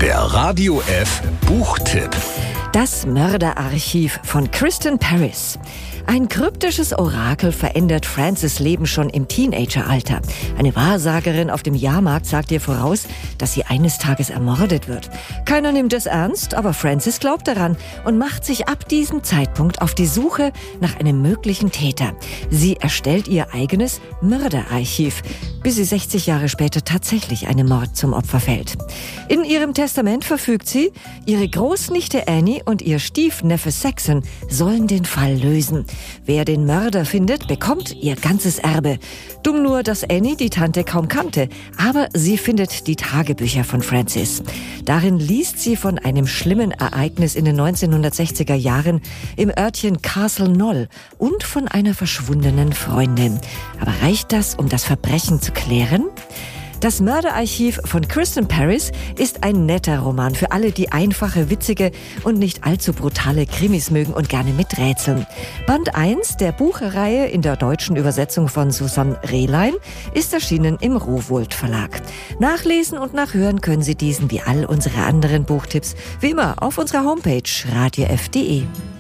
Der Radio F Buchtipp. Das Mörderarchiv von Kristen Paris. Ein kryptisches Orakel verändert Frances' Leben schon im Teenageralter. Eine Wahrsagerin auf dem Jahrmarkt sagt ihr voraus, dass sie eines Tages ermordet wird. Keiner nimmt es ernst, aber Frances glaubt daran und macht sich ab diesem Zeitpunkt auf die Suche nach einem möglichen Täter. Sie erstellt ihr eigenes Mörderarchiv, bis sie 60 Jahre später tatsächlich einem Mord zum Opfer fällt. In ihrem Testament verfügt sie, ihre Großnichte Annie und ihr Stiefneffe Saxon sollen den Fall lösen. Wer den Mörder findet, bekommt ihr ganzes Erbe. Dumm nur, dass Annie die Tante kaum kannte, aber sie findet die Tagebücher von Frances. Darin liest sie von einem schlimmen Ereignis in den 1960er Jahren im Örtchen Castle Knoll und von einer verschwundenen Freundin. Aber reicht das, um das Verbrechen zu klären? Das Mörderarchiv von Kristen Paris ist ein netter Roman für alle, die einfache, witzige und nicht allzu brutale Krimis mögen und gerne miträtseln. Band 1 der Buchreihe in der deutschen Übersetzung von Susanne Rehlein ist erschienen im Rowohlt Verlag. Nachlesen und nachhören können Sie diesen wie all unsere anderen Buchtipps wie immer auf unserer Homepage radiof.de.